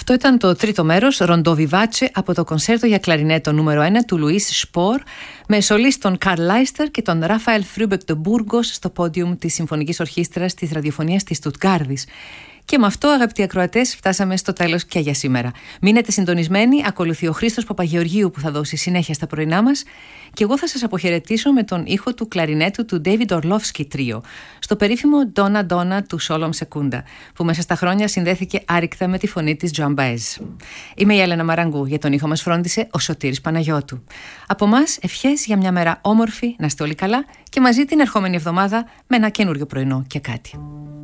Αυτό ήταν το τρίτο μέρος, Ροντό Βιβάτσε, από το κονσέρτο για κλαρινέτο νούμερο 1 του Λουίς Σπορ, με σολίστ τον Καρλ Λάιστερ και τον Ράφαελ Φρούμπεκ de Burgos στο πόντιουμ της Συμφωνικής Ορχήστρας της Ραδιοφωνίας της Στουτγκάρδης. Και με αυτό, αγαπητοί ακροατές, φτάσαμε στο τέλος και για σήμερα. Μείνετε συντονισμένοι, ακολουθεί ο Χρήστος Παπαγεωργίου που θα δώσει συνέχεια στα πρωινά μας και εγώ θα σας αποχαιρετήσω με τον ήχο του κλαρινέτου του David Orlovsky Trio, στο περίφημο Donna Donna του Solom Sekunda, που μέσα στα χρόνια συνδέθηκε άρρηκτα με τη φωνή της Joan Baez. Είμαι η Έλενα Μαραγκού, για τον ήχο μας φρόντισε ο Σωτήρης Παναγιώτου. Από μας, ευχές για μια μέρα όμορφη, να είστε όλοι καλά και μαζί την ερχόμενη εβδομάδα με ένα καινούριο πρωινό και κάτι.